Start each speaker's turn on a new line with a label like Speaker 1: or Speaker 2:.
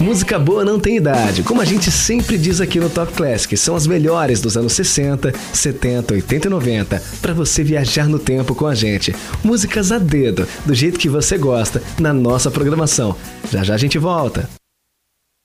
Speaker 1: Música boa não tem idade, como a gente sempre diz aqui no Top Classic, são as melhores dos anos 60, 70, 80 e 90, para você viajar no tempo com a gente. Músicas a dedo, do jeito que você gosta, na nossa programação. Já já a gente volta.